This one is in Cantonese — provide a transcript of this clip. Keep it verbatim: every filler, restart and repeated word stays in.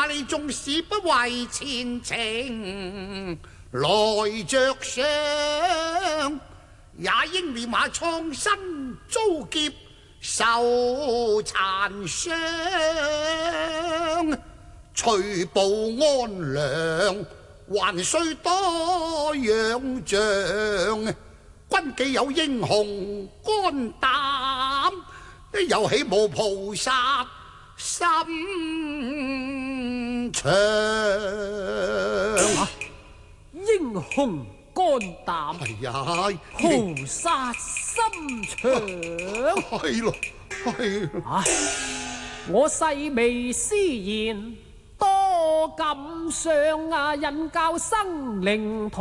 那你縱使不為前程來着想，也應念下蒼生遭劫受殘傷，除暴安良，還須多仰仗。君既有英雄肝膽，又豈無菩薩心腸？ 啊、英雄肝膽， 係呀， 菩薩心腸。 係咯，係咯。 啊！我細微思言多感傷啊，人教生靈